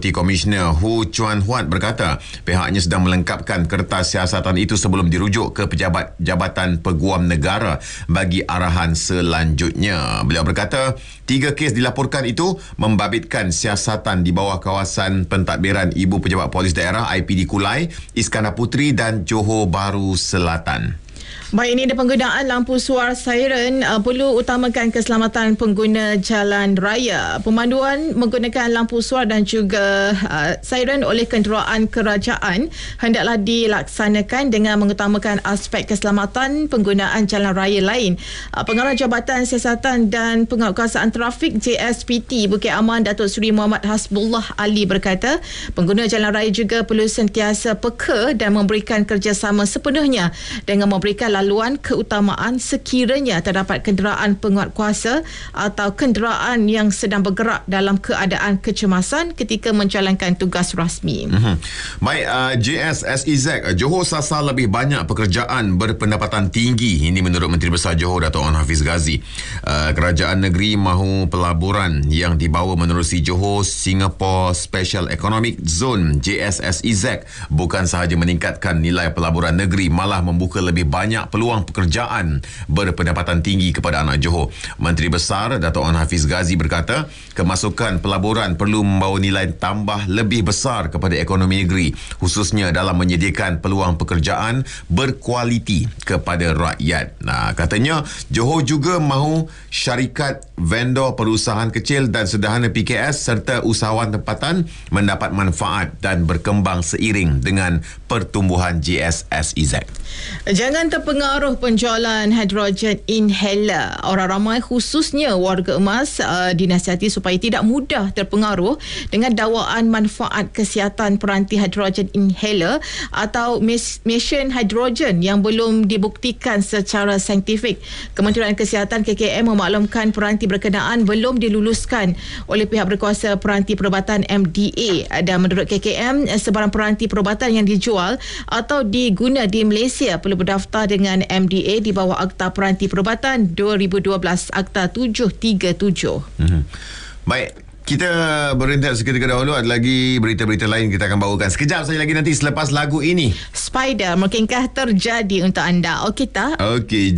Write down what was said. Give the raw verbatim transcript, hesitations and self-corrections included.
Deputi Komisioner Hu Chuan Huat berkata pihaknya sedang melengkapkan kertas siasatan itu sebelum dirujuk ke pejabat Jabatan Peguam Negara bagi arahan selanjutnya. Beliau berkata tiga kes dilaporkan itu membabitkan siasatan di bawah kawasan pentadbiran Ibu Pejabat Polis Daerah I P D Kulai, Iskandar Puteri dan Johor Bahru Selatan. Baik, ini ada penggunaan lampu suar siren uh, perlu utamakan keselamatan pengguna jalan raya. Pemanduan menggunakan lampu suar dan juga uh, siren oleh kenderaan kerajaan hendaklah dilaksanakan dengan mengutamakan aspek keselamatan penggunaan jalan raya lain. Uh, Pengarah Jabatan Siasatan dan Penguatkuasaan Trafik J S P T Bukit Aman Datuk Seri Muhammad Hasbullah Ali berkata pengguna jalan raya juga perlu sentiasa peka dan memberikan kerjasama sepenuhnya dengan memberikan laluan keutamaan sekiranya terdapat kenderaan penguatkuasa atau kenderaan yang sedang bergerak dalam keadaan kecemasan ketika menjalankan tugas rasmi. Mm-hmm. Baik, uh, J S S E Z, Johor sasar lebih banyak pekerjaan berpendapatan tinggi. Ini menurut Menteri Besar Johor Dato' Onn Hafiz Ghazi. Uh, kerajaan negeri mahu pelaburan yang dibawa menerusi Johor Singapore Special Economic Zone J S S E Z bukan sahaja meningkatkan nilai pelaburan negeri, malah membuka lebih banyak peluang pekerjaan berpendapatan tinggi kepada anak Johor. Menteri Besar Dato' Onn Hafiz Ghazi berkata, kemasukan pelaburan perlu membawa nilai tambah lebih besar kepada ekonomi negeri, khususnya dalam menyediakan peluang pekerjaan berkualiti kepada rakyat. Nah, katanya Johor juga mahu syarikat vendor perusahaan kecil dan sederhana P K S serta usahawan tempatan mendapat manfaat dan berkembang seiring dengan pertumbuhan J S S E Z. Jangan terpengaruh penjualan hidrogen inhaler. Orang ramai khususnya warga emas uh, dinasihati supaya tidak mudah terpengaruh dengan dakwaan manfaat kesihatan peranti hidrogen inhaler atau mesin hidrogen yang belum dibuktikan secara saintifik. Kementerian Kesihatan K K M memaklumkan peranti berkenaan belum diluluskan oleh pihak berkuasa peranti perubatan M D A, dan menurut K K M sebarang peranti perubatan yang dijual atau diguna di Malaysia perlu berdaftar dengan M D A di bawah Akta Peranti Perubatan dua ribu dua belas Akta tujuh tiga tujuh. Mm-hmm. Baik, kita berhenti seketika dahulu. Ada lagi berita-berita lain kita akan bawakan sekejap saja lagi nanti selepas lagu ini. Spider mungkinkah terjadi untuk anda? Okey tak? Okey.